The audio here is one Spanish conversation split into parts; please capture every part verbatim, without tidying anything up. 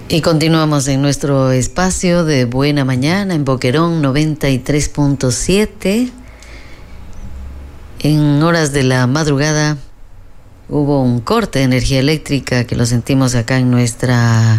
Y continuamos en nuestro espacio de Buena Mañana en Boquerón noventa y tres punto siete. En horas de la madrugada hubo un corte de energía eléctrica que lo sentimos acá en nuestra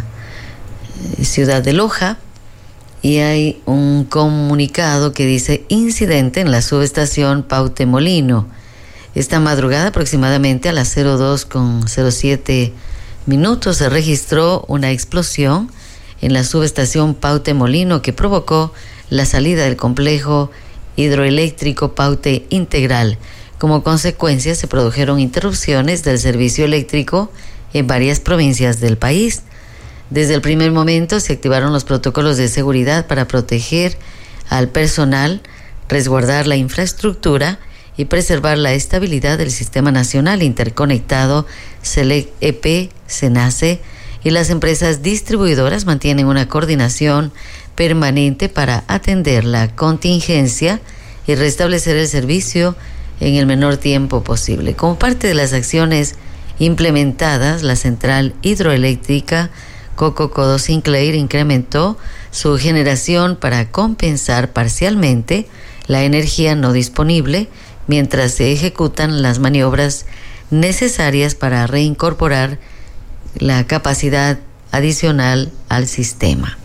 ciudad de Loja, y hay un comunicado que dice: incidente en la subestación Pautemolino. Esta madrugada, aproximadamente a las cero dos con cero siete minutos, se registró una explosión en la subestación Pautemolino que provocó la salida del complejo hidroeléctrico Paute Integral. Como consecuencia, se produjeron interrupciones del servicio eléctrico en varias provincias del país. Desde el primer momento se activaron los protocolos de seguridad para proteger al personal, resguardar la infraestructura y preservar la estabilidad del Sistema Nacional Interconectado SELEC-E P, SENACE, y las empresas distribuidoras mantienen una coordinación permanente para atender la contingencia y restablecer el servicio en el menor tiempo posible. Como parte de las acciones implementadas, la central hidroeléctrica Coco-Codo Sinclair incrementó su generación para compensar parcialmente la energía no disponible mientras se ejecutan las maniobras necesarias para reincorporar la capacidad adicional al sistema.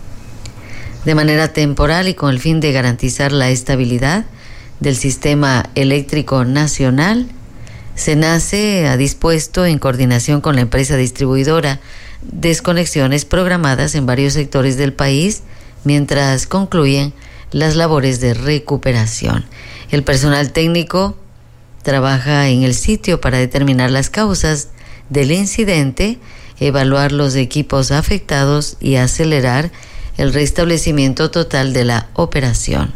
De manera temporal y con el fin de garantizar la estabilidad del sistema eléctrico nacional, SENACE ha dispuesto, en coordinación con la empresa distribuidora, desconexiones programadas en varios sectores del país mientras concluyen las labores de recuperación. El personal técnico trabaja en el sitio para determinar las causas del incidente, evaluar los equipos afectados y acelerar el restablecimiento total de la operación.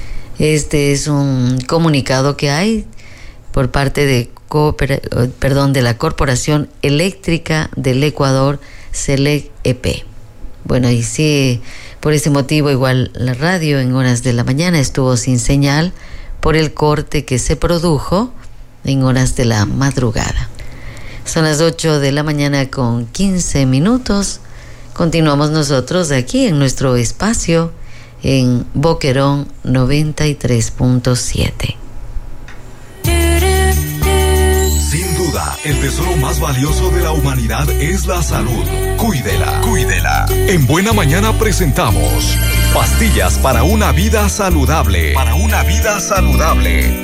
Este es un comunicado que hay por parte de, Cooper, perdón, de la Corporación Eléctrica del Ecuador, SELEC-E P. Bueno, y sí, por ese motivo igual la radio en horas de la mañana estuvo sin señal por el corte que se produjo en horas de la madrugada. Son las ocho de la mañana con quince minutos. Continuamos nosotros aquí en nuestro espacio en Boquerón noventa y tres punto siete. Sin duda, el tesoro más valioso de la humanidad es la salud. Cuídela, cuídela. En Buena Mañana presentamos pastillas para una vida saludable. Para una vida saludable.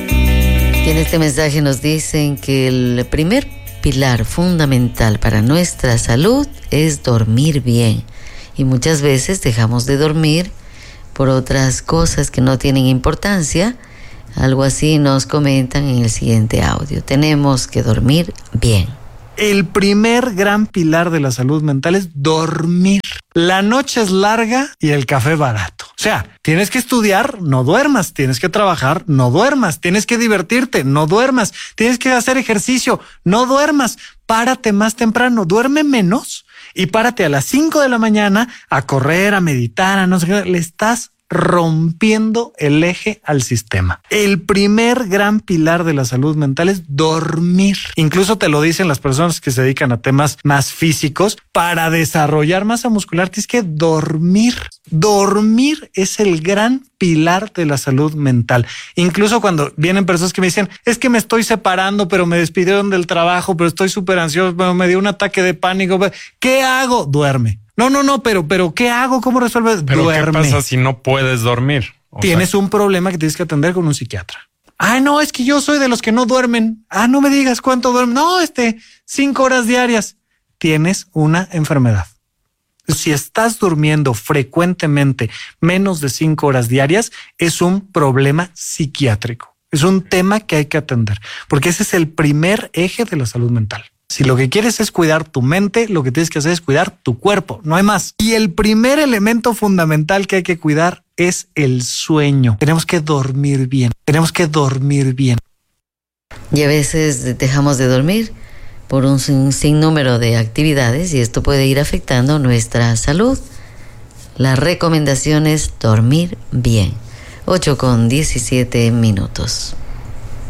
Y en este mensaje nos dicen que el primer pilar fundamental para nuestra salud es dormir bien. Y muchas veces dejamos de dormir por otras cosas que no tienen importancia. Algo así nos comentan en el siguiente audio. Tenemos que dormir bien. El primer gran pilar de la salud mental es dormir. La noche es larga y el café barato. O sea, tienes que estudiar, no duermas. Tienes que trabajar, no duermas. Tienes que divertirte, no duermas. Tienes que hacer ejercicio, no duermas. Párate más temprano, duerme menos y párate a las cinco de la mañana a correr, a meditar, a no sé qué. Le estás rompiendo el eje al sistema. El primer gran pilar de la salud mental es dormir. Incluso te lo dicen las personas que se dedican a temas más físicos. Para desarrollar masa muscular tienes que dormir. Dormir es el gran pilar de la salud mental. Incluso cuando vienen personas que me dicen, es que me estoy separando, pero me despidieron del trabajo, pero estoy súper ansioso, pero me dio un ataque de pánico. ¿Qué hago? Duerme. No, no, no, pero, pero ¿qué hago? ¿Cómo resuelves? Pero Duerme. ¿qué pasa si no puedes dormir? O Tienes sea... un problema que tienes que atender con un psiquiatra. Ah, no, es que yo soy de los que no duermen. Ah, no me digas cuánto duermen. No, este, cinco horas diarias. Tienes una enfermedad. Si estás durmiendo frecuentemente menos de cinco horas diarias, es un problema psiquiátrico. Es un tema que hay que atender, porque ese es el primer eje de la salud mental. Si lo que quieres es cuidar tu mente, lo que tienes que hacer es cuidar tu cuerpo, no hay más. Y el primer elemento fundamental que hay que cuidar es el sueño. Tenemos que dormir bien, tenemos que dormir bien. Y a veces dejamos de dormir por un sin, sinnúmero de actividades y esto puede ir afectando nuestra salud. La recomendación es dormir bien. ocho con diecisiete minutos.